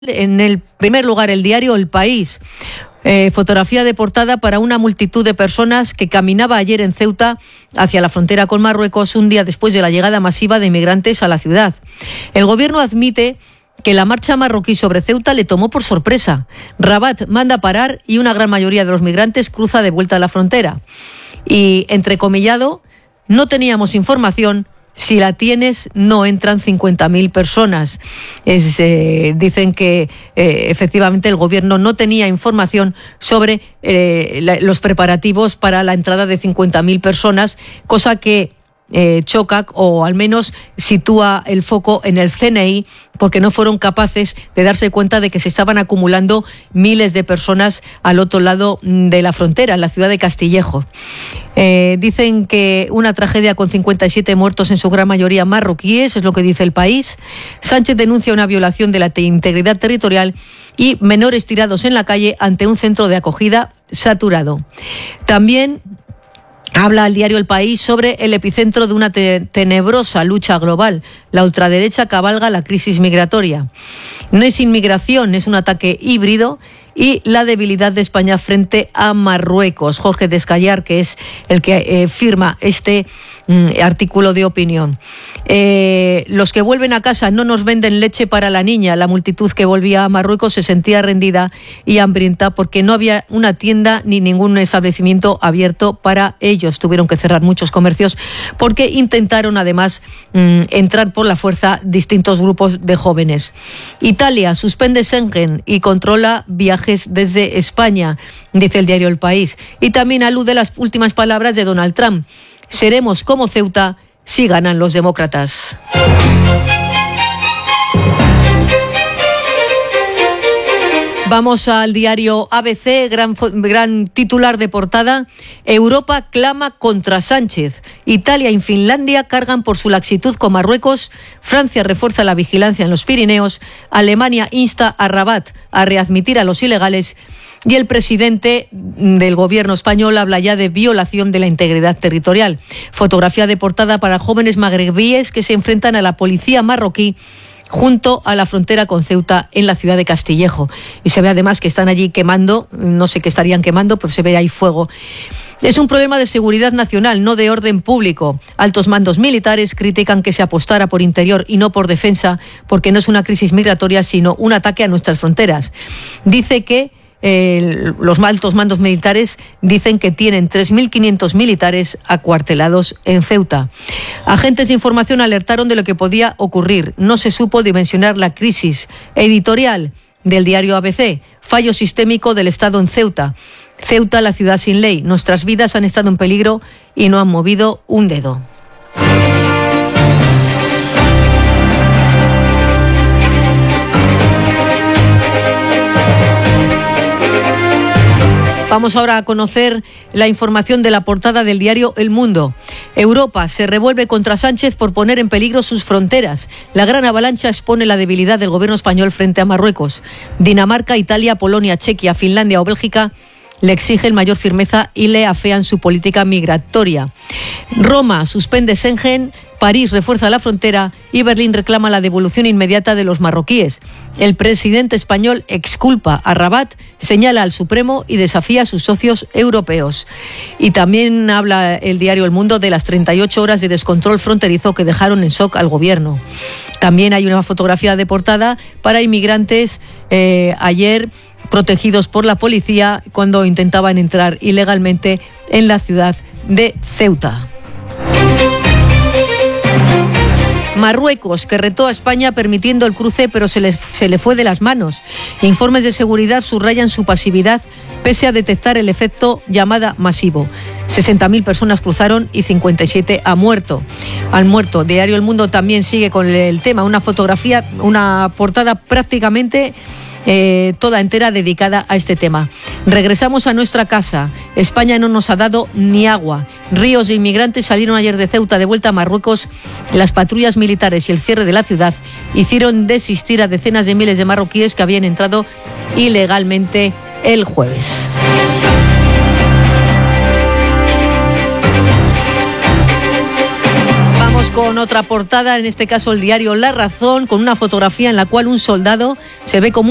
En el primer lugar, el diario El País. Fotografía de portada para una multitud de personas que caminaba ayer en Ceuta hacia la frontera con Marruecos, un día después de la llegada masiva de inmigrantes a la ciudad. El gobierno admite que la marcha marroquí sobre Ceuta le tomó por sorpresa. Rabat manda parar y una gran mayoría de los migrantes cruza de vuelta a la frontera. Y, entrecomillado, no teníamos información. Si la tienes, no entran 50.000 personas. Dicen que efectivamente el gobierno no tenía información sobre los preparativos para la entrada de 50.000 personas, cosa que choca o al menos sitúa el foco en el CNI, porque no fueron capaces de darse cuenta de que se estaban acumulando miles de personas al otro lado de la frontera, en la ciudad de Castillejo. Dicen que una tragedia con 57 muertos, en su gran mayoría marroquíes, es lo que dice El País. Sánchez denuncia una violación de la integridad territorial y menores tirados en la calle ante un centro de acogida saturado. También habla el diario El País sobre el epicentro de una tenebrosa lucha global. La ultraderecha cabalga la crisis migratoria. No es inmigración, es un ataque híbrido y la debilidad de España frente a Marruecos. Jorge Descallar, que es el que firma este artículo de opinión. Los que vuelven a casa no nos venden leche para la niña. La multitud que volvía a Marruecos se sentía rendida y hambrienta porque no había una tienda ni ningún establecimiento abierto para ellos. Tuvieron que cerrar muchos comercios porque intentaron además entrar por la fuerza distintos grupos de jóvenes. Italia suspende Schengen y controla viajes desde España, dice el diario El País. Y también alude a las últimas palabras de Donald Trump. Seremos como Ceuta si ganan los demócratas. Vamos al diario ABC, gran titular de portada. Europa clama contra Sánchez. Italia y Finlandia cargan por su laxitud con Marruecos. Francia refuerza la vigilancia en los Pirineos. Alemania insta a Rabat a readmitir a los ilegales. Y el presidente del gobierno español habla ya de violación de la integridad territorial. Fotografía de portada para jóvenes magrebíes que se enfrentan a la policía marroquí junto a la frontera con Ceuta en la ciudad de Castillejo. Y se ve además que están allí quemando, no sé qué estarían quemando, pero se ve ahí fuego. Es un problema de seguridad nacional, no de orden público. Altos mandos militares critican que se apostara por interior y no por defensa, porque no es una crisis migratoria, sino un ataque a nuestras fronteras. Dice que los altos mandos militares dicen que tienen 3.500 militares acuartelados en Ceuta. Agentes de información alertaron de lo que podía ocurrir. No se supo dimensionar la crisis. Editorial del diario ABC. Fallo sistémico del Estado en Ceuta. Ceuta, la ciudad sin ley. Nuestras vidas han estado en peligro y no han movido un dedo. Vamos ahora a conocer la información de la portada del diario El Mundo. Europa se revuelve contra Sánchez por poner en peligro sus fronteras. La gran avalancha expone la debilidad del gobierno español frente a Marruecos. Dinamarca, Italia, Polonia, Chequia, Finlandia o Bélgica le exigen mayor firmeza y le afean su política migratoria. Roma suspende Schengen, París refuerza la frontera y Berlín reclama la devolución inmediata de los marroquíes. El presidente español exculpa a Rabat, señala al Supremo y desafía a sus socios europeos. Y también habla el diario El Mundo de las 38 horas de descontrol fronterizo que dejaron en shock al gobierno. También hay una fotografía de portada para inmigrantes ayer protegidos por la policía cuando intentaban entrar ilegalmente en la ciudad de Ceuta. Marruecos, que retó a España permitiendo el cruce, pero se le fue de las manos. Informes de seguridad subrayan su pasividad pese a detectar el efecto llamada masivo. 60.000 personas cruzaron y 57 han muerto. Diario El Mundo también sigue con el tema. Una fotografía, una portada prácticamente toda entera dedicada a este tema. Regresamos a nuestra casa. España no nos ha dado ni agua. Ríos de inmigrantes salieron ayer de Ceuta de vuelta a Marruecos. Las patrullas militares y el cierre de la ciudad hicieron desistir a decenas de miles de marroquíes que habían entrado ilegalmente el jueves. Vamos con otra portada, en este caso el diario La Razón, con una fotografía en la cual un soldado se ve como